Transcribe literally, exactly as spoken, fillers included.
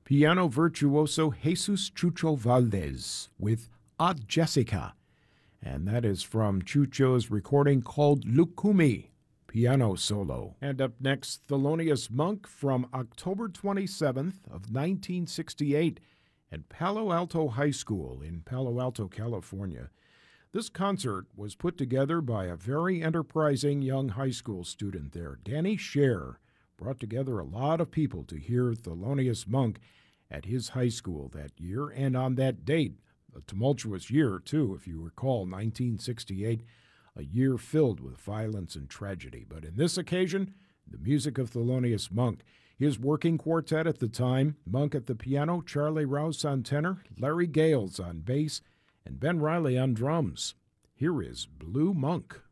piano virtuoso Jesus Chucho Valdez with Odd Jessica, and that is from Chucho's recording called Lukumi, piano solo. And up next, Thelonious Monk from October twenty-seventh of nineteen sixty-eight at Palo Alto High School in Palo Alto, California. This concert was put together by a very enterprising young high school student there. Danny Scher brought together a lot of people to hear Thelonious Monk at his high school that year, and on that date, a tumultuous year, too, if you recall, nineteen sixty-eight, a year filled with violence and tragedy. But in this occasion, the music of Thelonious Monk. His working quartet at the time, Monk at the piano, Charlie Rouse on tenor, Larry Gales on bass, and Ben Riley on drums. Here is Blue Monk.